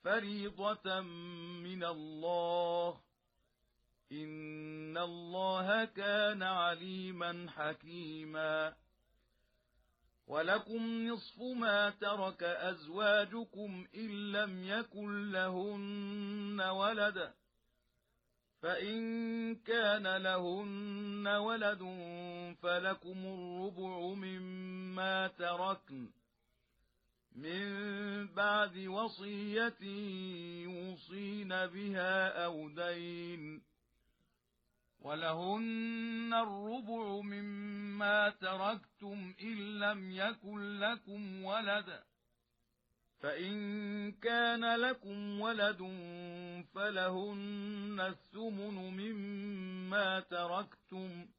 فريضة من الله إن الله كان عليما حكيما ولكم نصف ما ترك أزواجكم إن لم يكن لهن ولد فإن كان لهن ولد فلكم الربع مما تركن من بعد وصية يوصين بها أو دين ولهن الربع مما تركتم إن لم يكن لكم ولد فإن كان لكم ولد فلهن الثمن مما تركتم